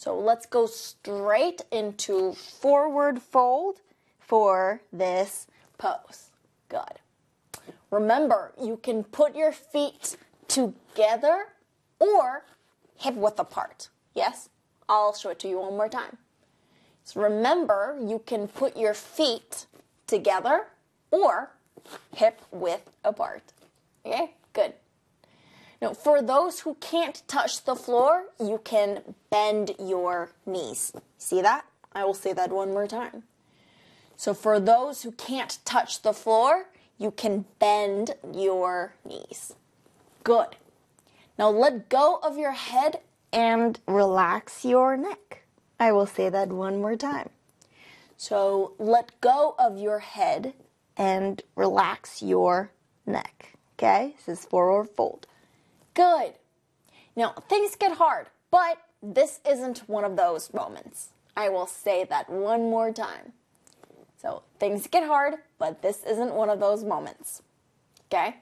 So let's go straight into forward fold for this pose. Good. Remember, you can put your feet together or hip width apart. Yes? I'll show it to you one more time. So remember, you can put your feet together or hip width apart. Okay? Good. Now, for those who can't touch the floor, you can bend your knees. See that? I will say that one more time. So for those who can't touch the floor, you can bend your knees. Good. Now let go of your head and relax your neck. I will say that one more time. So let go of your head and relax your neck. Okay? This is forward fold. Good. Now, things get hard, but this isn't one of those moments. I will say that one more time. So, things get hard, but this isn't one of those moments. Okay?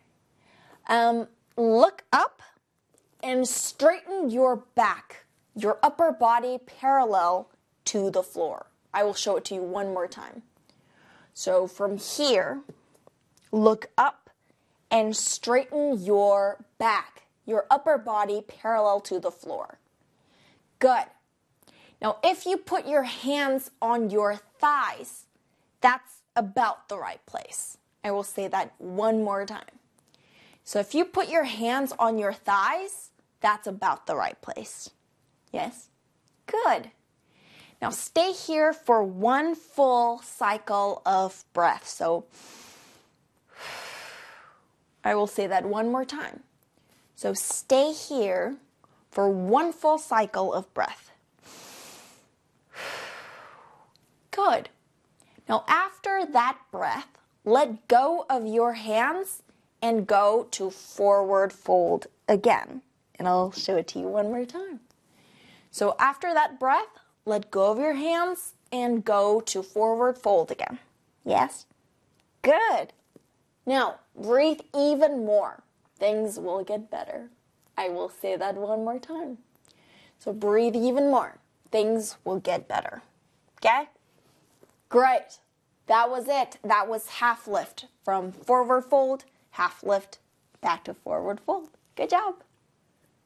Look up and straighten your back, your upper body parallel to the floor. I will show it to you one more time. So, from here, look up and straighten your back, your upper body parallel to the floor. Good. Now, if you put your hands on your thighs, that's about the right place. I will say that one more time. So if you put your hands on your thighs, that's about the right place. Yes? Good. Now stay here for one full cycle of breath. So I will say that one more time. So stay here for one full cycle of breath. Good. Now after that breath, let go of your hands and go to forward fold again. And I'll show it to you one more time. So after that breath, let go of your hands and go to forward fold again. Yes? Good. Now, breathe even more. Things will get better. I will say that one more time. So breathe even more. Things will get better. Okay? Great. That was it. That was half lift. From forward fold, half lift, back to forward fold. Good job.